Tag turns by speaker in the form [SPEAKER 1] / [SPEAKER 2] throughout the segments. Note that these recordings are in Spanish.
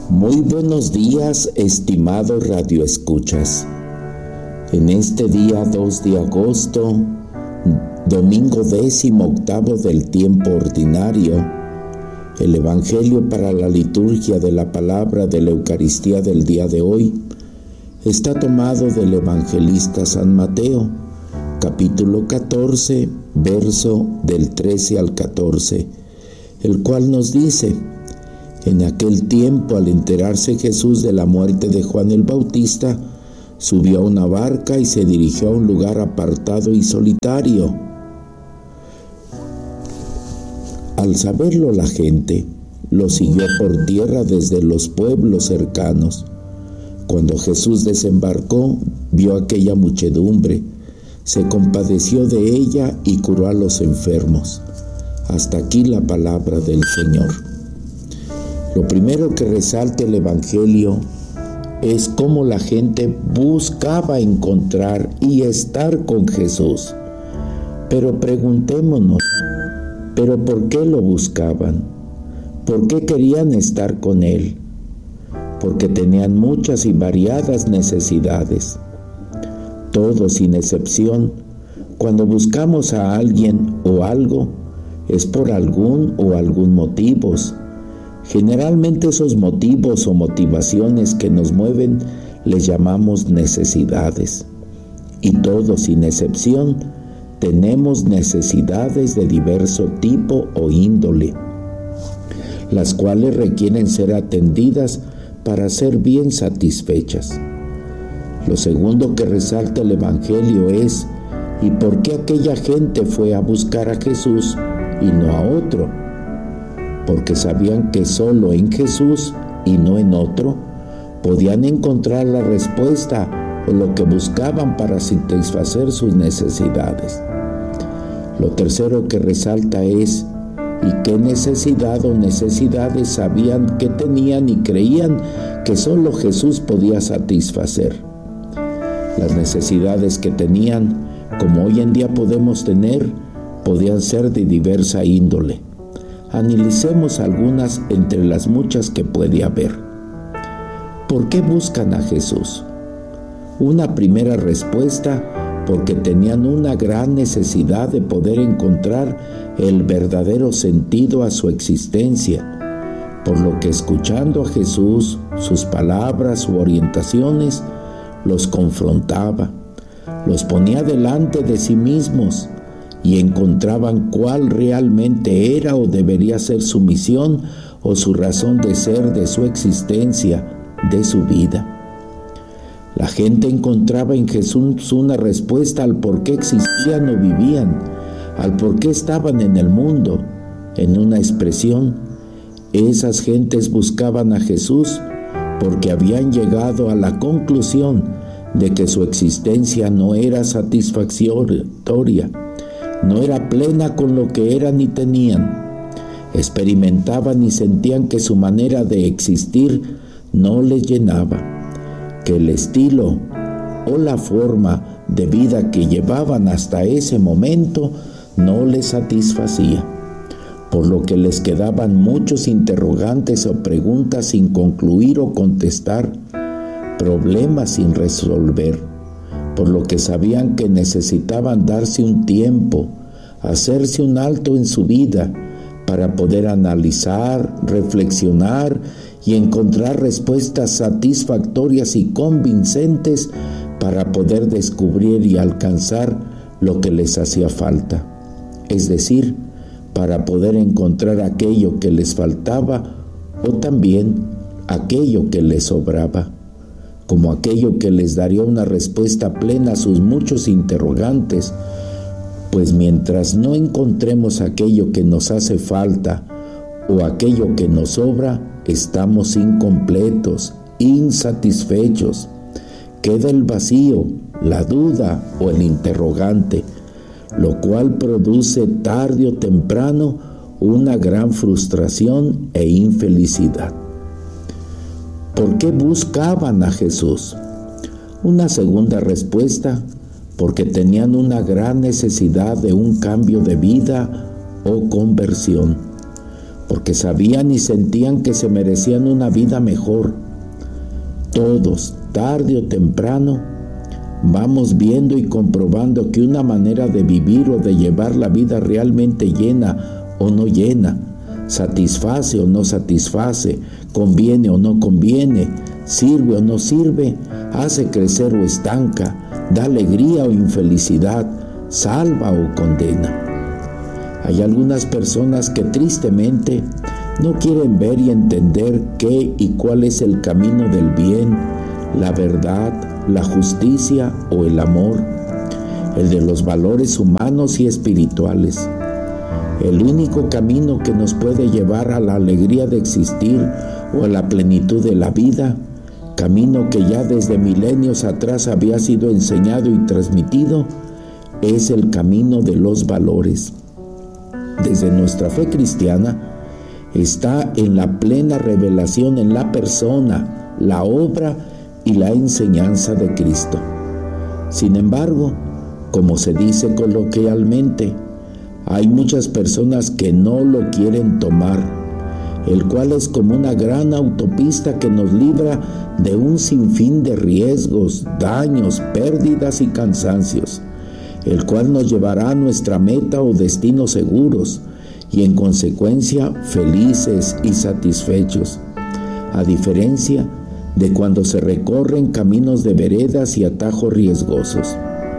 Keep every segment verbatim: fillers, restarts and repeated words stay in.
[SPEAKER 1] Muy buenos días, estimados radioescuchas. En este día dos de agosto, domingo décimo octavo del tiempo ordinario, el Evangelio para la liturgia de la palabra de la Eucaristía del día de hoy está tomado del evangelista San Mateo, capítulo catorce, verso del trece al catorce, el cual nos dice: en aquel tiempo, al enterarse Jesús de la muerte de Juan el Bautista, subió a una barca y se dirigió a un lugar apartado y solitario. Al saberlo la gente, lo siguió por tierra desde los pueblos cercanos. Cuando Jesús desembarcó, vio aquella muchedumbre, se compadeció de ella y curó a los enfermos. Hasta aquí la palabra del Señor. Lo primero que resalta el Evangelio es cómo la gente buscaba encontrar y estar con Jesús. Pero preguntémonos, ¿pero por qué lo buscaban? ¿Por qué querían estar con Él? Porque tenían muchas y variadas necesidades. Todos, sin excepción, cuando buscamos a alguien o algo, es por algún o algún motivos. Generalmente esos motivos o motivaciones que nos mueven les llamamos necesidades. Y todos, sin excepción, tenemos necesidades de diverso tipo o índole, las cuales requieren ser atendidas para ser bien satisfechas. Lo segundo que resalta el Evangelio es: ¿y por qué aquella gente fue a buscar a Jesús y no a otro? Porque sabían que solo en Jesús y no en otro podían encontrar la respuesta o lo que buscaban para satisfacer sus necesidades. Lo tercero que resalta es: ¿y qué necesidad o necesidades sabían que tenían y creían que solo Jesús podía satisfacer? Las necesidades que tenían, como hoy en día podemos tener, podían ser de diversa índole. Analicemos algunas entre las muchas que puede haber. ¿Por qué buscan a Jesús? Una primera respuesta: porque tenían una gran necesidad de poder encontrar el verdadero sentido a su existencia, por lo que escuchando a Jesús, sus palabras u orientaciones, los confrontaba, los ponía delante de sí mismos y encontraban cuál realmente era o debería ser su misión o su razón de ser, de su existencia, de su vida. La gente encontraba en Jesús una respuesta al por qué existían o vivían, al por qué estaban en el mundo. En una expresión, esas gentes buscaban a Jesús porque habían llegado a la conclusión de que su existencia no era satisfactoria, no era plena con lo que eran y tenían. Experimentaban y sentían que su manera de existir no les llenaba, que el estilo o la forma de vida que llevaban hasta ese momento no les satisfacía, por lo que les quedaban muchos interrogantes o preguntas sin concluir o contestar, problemas sin resolver, por lo que sabían que necesitaban darse un tiempo, hacerse un alto en su vida para poder analizar, reflexionar y encontrar respuestas satisfactorias y convincentes para poder descubrir y alcanzar lo que les hacía falta, es decir, para poder encontrar aquello que les faltaba o también aquello que les sobraba, como aquello que les daría una respuesta plena a sus muchos interrogantes, pues mientras no encontremos aquello que nos hace falta o aquello que nos sobra, estamos incompletos, insatisfechos. Queda el vacío, la duda o el interrogante, lo cual produce tarde o temprano una gran frustración e infelicidad. ¿Por qué buscaban a Jesús? Una segunda respuesta: porque tenían una gran necesidad de un cambio de vida o conversión, porque sabían y sentían que se merecían una vida mejor. Todos, tarde o temprano, vamos viendo y comprobando que una manera de vivir o de llevar la vida realmente llena o no llena, satisface o no satisface, conviene o no conviene, sirve o no sirve, hace crecer o estanca, da alegría o infelicidad, salva o condena. Hay algunas personas que tristemente no quieren ver y entender qué y cuál es el camino del bien, la verdad, la justicia o el amor, el de los valores humanos y espirituales. El único camino que nos puede llevar a la alegría de existir o a la plenitud de la vida, camino que ya desde milenios atrás había sido enseñado y transmitido, es el camino de los valores. Desde nuestra fe cristiana está en la plena revelación en la persona, la obra y la enseñanza de Cristo. Sin embargo, como se dice coloquialmente, hay muchas personas que no lo quieren tomar, el cual es como una gran autopista que nos libra de un sinfín de riesgos, daños, pérdidas y cansancios, el cual nos llevará a nuestra meta o destino seguros y en consecuencia felices y satisfechos, a diferencia de cuando se recorren caminos de veredas y atajos riesgosos.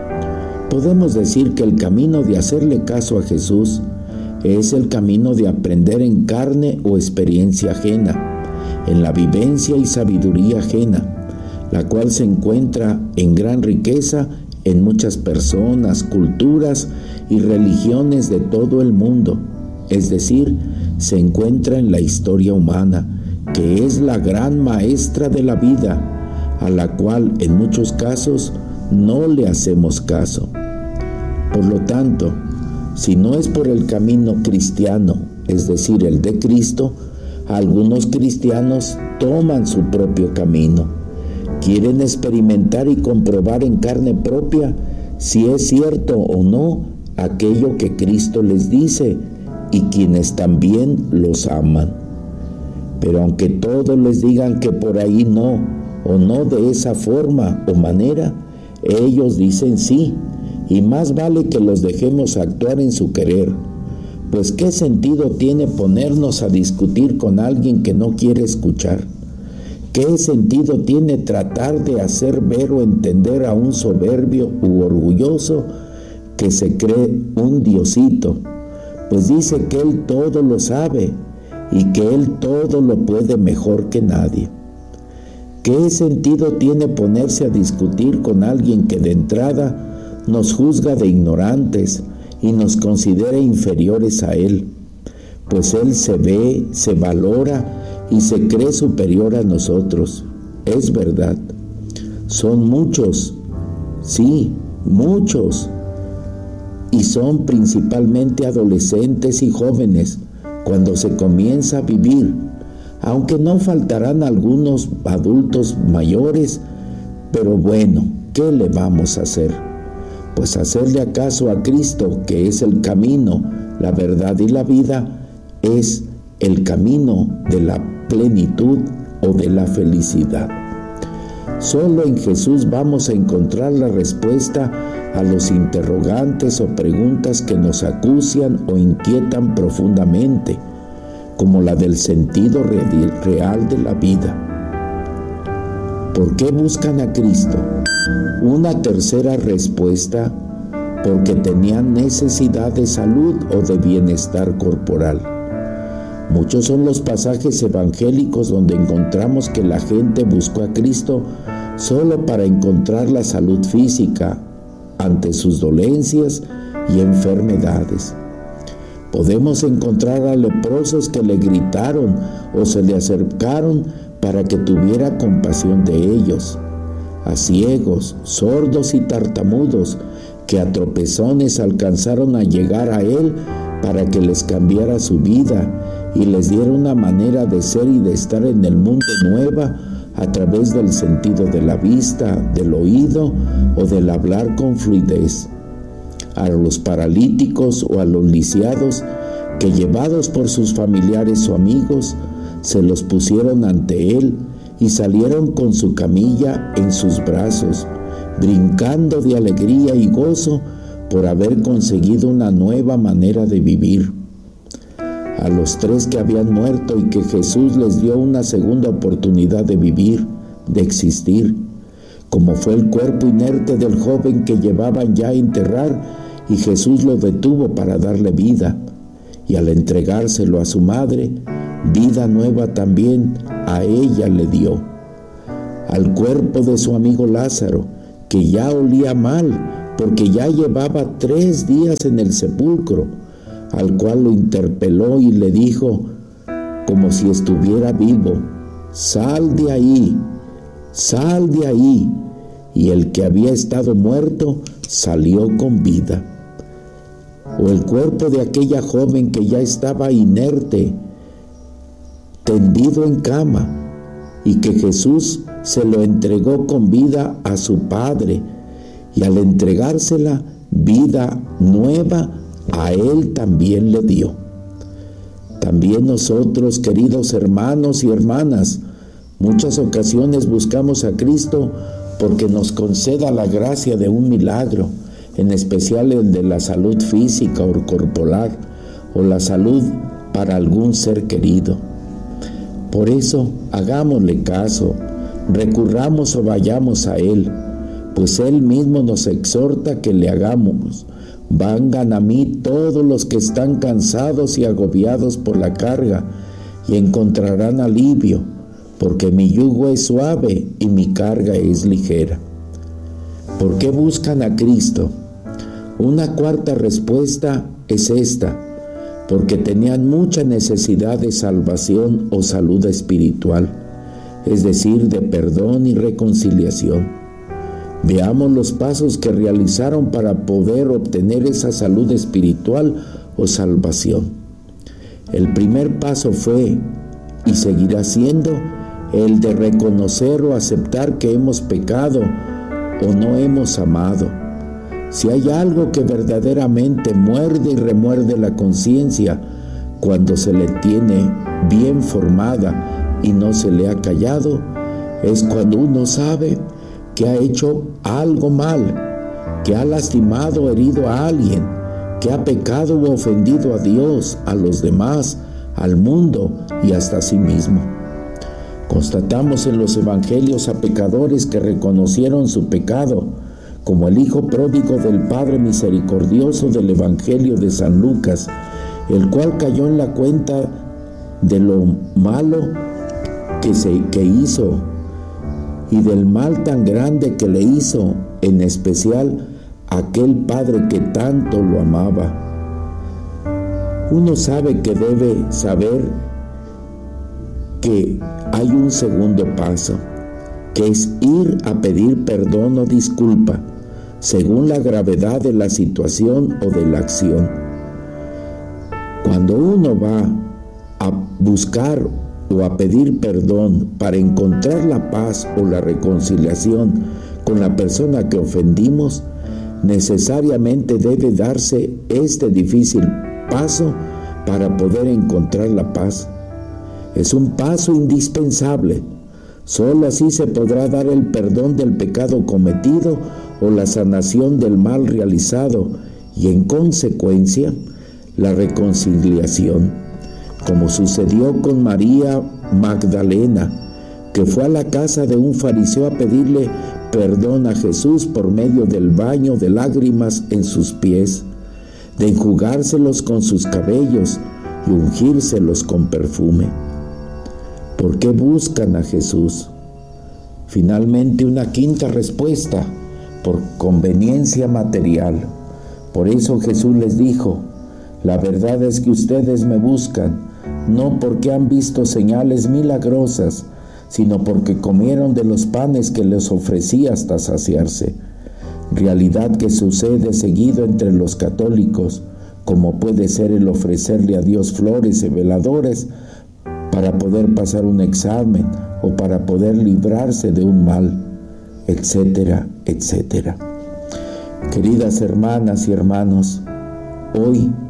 [SPEAKER 1] Podemos decir que el camino de hacerle caso a Jesús es el camino de aprender en carne o experiencia ajena, en la vivencia y sabiduría ajena, la cual se encuentra en gran riqueza en muchas personas, culturas y religiones de todo el mundo, es decir, se encuentra en la historia humana, que es la gran maestra de la vida, a la cual en muchos casos no le hacemos caso. Por lo tanto, si no es por el camino cristiano, es decir, el de Cristo, algunos cristianos toman su propio camino. Quieren experimentar y comprobar en carne propia si es cierto o no aquello que Cristo les dice y quienes también los aman. Pero aunque todos les digan que por ahí no, o no de esa forma o manera, ellos dicen sí, y más vale que los dejemos actuar en su querer, pues ¿qué sentido tiene ponernos a discutir con alguien que no quiere escuchar? ¿Qué sentido tiene tratar de hacer ver o entender a un soberbio u orgulloso que se cree un diosito? Pues dice que él todo lo sabe y que él todo lo puede mejor que nadie. ¿Qué sentido tiene ponerse a discutir con alguien que de entrada nos juzga de ignorantes y nos considera inferiores a él? Pues él se ve, se valora y se cree superior a nosotros. Es verdad, son muchos, sí, muchos, y son principalmente adolescentes y jóvenes cuando se comienza a vivir, aunque no faltarán algunos adultos mayores, pero bueno, ¿qué le vamos a hacer? Pues hacerle acaso a Cristo, que es el camino, la verdad y la vida, es el camino de la plenitud o de la felicidad. Solo en Jesús vamos a encontrar la respuesta a los interrogantes o preguntas que nos acucian o inquietan profundamente, como la del sentido real de la vida. ¿Por qué buscan a Cristo? Una tercera respuesta, porque tenían necesidad de salud o de bienestar corporal. Muchos son los pasajes evangélicos donde encontramos que la gente buscó a Cristo solo para encontrar la salud física ante sus dolencias y enfermedades. Podemos encontrar a leprosos que le gritaron o se le acercaron para que tuviera compasión de ellos, a ciegos, sordos y tartamudos que a tropezones alcanzaron a llegar a él para que les cambiara su vida y les diera una manera de ser y de estar en el mundo nueva a través del sentido de la vista, del oído o del hablar con fluidez. A los paralíticos o a los lisiados que llevados por sus familiares o amigos, se los pusieron ante él y salieron con su camilla en sus brazos, brincando de alegría y gozo por haber conseguido una nueva manera de vivir. A los tres que habían muerto y que Jesús les dio una segunda oportunidad de vivir, de existir, como fue el cuerpo inerte del joven que llevaban ya a enterrar y Jesús lo detuvo para darle vida, y al entregárselo a su madre, vida nueva también a ella le dio. Al cuerpo de su amigo Lázaro, que ya olía mal, porque ya llevaba tres días en el sepulcro, al cual lo interpeló y le dijo, como si estuviera vivo, sal de ahí, sal de ahí. Y el que había estado muerto salió con vida. O el cuerpo de aquella joven que ya estaba inerte, tendido en cama, y que Jesús se lo entregó con vida a su Padre, y al entregársela, vida nueva a él también le dio. También nosotros, queridos hermanos y hermanas, muchas ocasiones buscamos a Cristo porque nos conceda la gracia de un milagro, en especial el de la salud física o corporal, o la salud para algún ser querido. Por eso, hagámosle caso, recurramos o vayamos a Él, pues Él mismo nos exhorta que le hagamos. Vengan a mí todos los que están cansados y agobiados por la carga, y encontrarán alivio, porque mi yugo es suave y mi carga es ligera. ¿Por qué buscan a Cristo? Una cuarta respuesta es esta: porque tenían mucha necesidad de salvación o salud espiritual, es decir, de perdón y reconciliación. Veamos los pasos que realizaron para poder obtener esa salud espiritual o salvación. El primer paso fue, y seguirá siendo, el de reconocer o aceptar que hemos pecado o no hemos amado. Si hay algo que verdaderamente muerde y remuerde la conciencia cuando se le tiene bien formada y no se le ha callado, es cuando uno sabe que ha hecho algo mal, que ha lastimado o herido a alguien, que ha pecado o ofendido a Dios, a los demás, al mundo y hasta a sí mismo. Constatamos en los evangelios a pecadores que reconocieron su pecado, como el hijo pródigo del Padre misericordioso del Evangelio de San Lucas, el cual cayó en la cuenta de lo malo que, se, que hizo y del mal tan grande que le hizo, en especial aquel Padre que tanto lo amaba. Uno sabe que debe saber que hay un segundo paso, que es ir a pedir perdón o disculpa, según la gravedad de la situación o de la acción. Cuando uno va a buscar o a pedir perdón para encontrar la paz o la reconciliación con la persona que ofendimos, necesariamente debe darse este difícil paso para poder encontrar la paz. Es un paso indispensable. Solo así se podrá dar el perdón del pecado cometido o la sanación del mal realizado y, en consecuencia, la reconciliación, como sucedió con María Magdalena, que fue a la casa de un fariseo a pedirle perdón a Jesús por medio del baño de lágrimas en sus pies, de enjugárselos con sus cabellos y ungírselos con perfume. ¿Por qué buscan a Jesús? Finalmente, una quinta respuesta: por conveniencia material. Por eso Jesús les dijo: la verdad es que ustedes me buscan, no porque han visto señales milagrosas, sino porque comieron de los panes que les ofrecí hasta saciarse. Realidad que sucede seguido entre los católicos, como puede ser el ofrecerle a Dios flores y veladores para poder pasar un examen o para poder librarse de un mal, etcétera, etcétera. Queridas hermanas y hermanos, hoy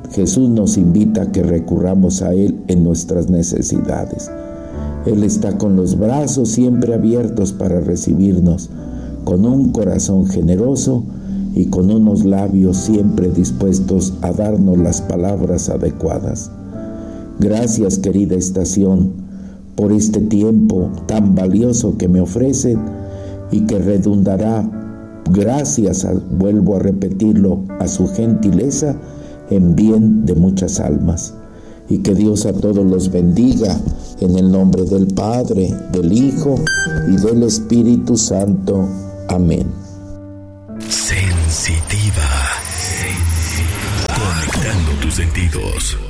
[SPEAKER 1] Jesús nos invita a que recurramos a Él en nuestras necesidades. Él está con los brazos siempre abiertos para recibirnos, con un corazón generoso y con unos labios siempre dispuestos a darnos las palabras adecuadas. Gracias, querida estación, por este tiempo tan valioso que me ofrecen y que redundará, gracias, a, vuelvo a repetirlo, a su gentileza en bien de muchas almas. Y que Dios a todos los bendiga en el nombre del Padre, del Hijo y del Espíritu Santo. Amén.
[SPEAKER 2] Sensitiva. Conectando tus sentidos.